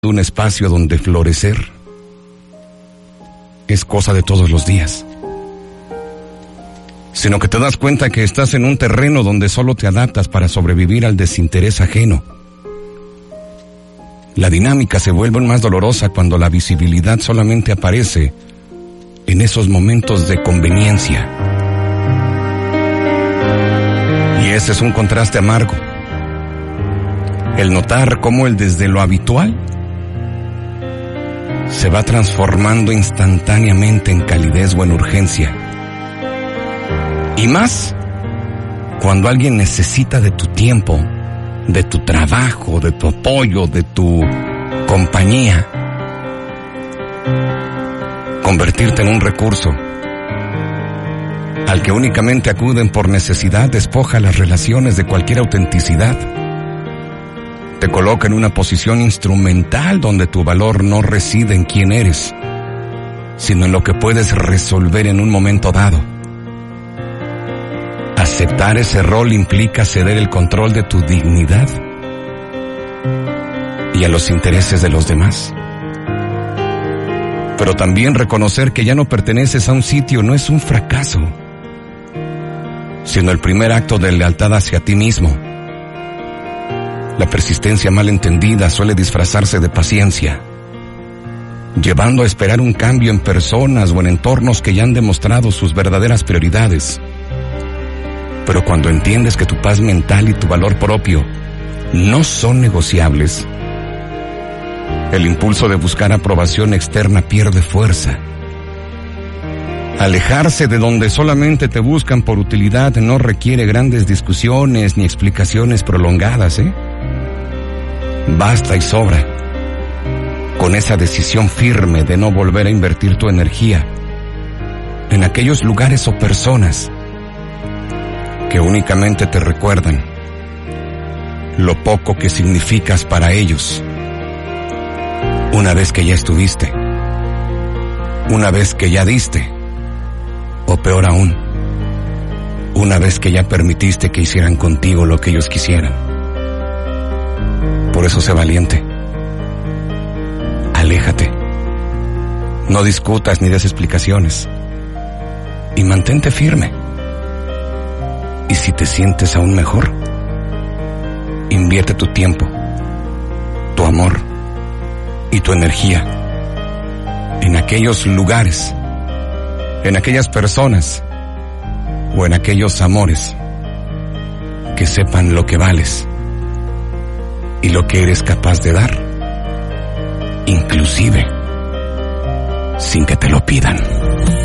un espacio donde florecer es cosa de todos los días, sino que te das cuenta que estás en un terreno donde solo te adaptas para sobrevivir al desinterés ajeno. La dinámica se vuelve más dolorosa cuando la visibilidad solamente aparece en esos momentos de conveniencia. Y ese es un contraste amargo. El notar cómo el desde lo habitual se va transformando instantáneamente en calidez o en urgencia. Y más cuando alguien necesita de tu tiempo, de tu trabajo, de tu apoyo, de tu compañía. Convertirte en un recurso al que únicamente acuden por necesidad despoja las relaciones de cualquier autenticidad. Te coloca en una posición instrumental donde tu valor no reside en quién eres, sino en lo que puedes resolver en un momento dado. Aceptar ese rol implica ceder el control de tu dignidad y a los intereses de los demás. Pero también reconocer que ya no perteneces a un sitio no es un fracaso, sino el primer acto de lealtad hacia ti mismo. La persistencia mal entendida suele disfrazarse de paciencia, llevando a esperar un cambio en personas o en entornos que ya han demostrado sus verdaderas prioridades. Pero cuando entiendes que tu paz mental y tu valor propio no son negociables, el impulso de buscar aprobación externa pierde fuerza. Alejarse de donde solamente te buscan por utilidad no requiere grandes discusiones ni explicaciones prolongadas, Basta y sobra con esa decisión firme de no volver a invertir tu energía en aquellos lugares o personas que únicamente te recuerdan lo poco que significas para ellos una vez que ya estuviste, una vez que ya diste, o peor aún, una vez que ya permitiste que hicieran contigo lo que ellos quisieran. Por eso sé valiente. Aléjate. No discutas ni des explicaciones. Y mantente firme. Y si te sientes aún mejor, invierte tu tiempo, tu amor y tu energía en aquellos lugares, en aquellas personas o en aquellos amores que sepan lo que vales y lo que eres capaz de dar, inclusive sin que te lo pidan.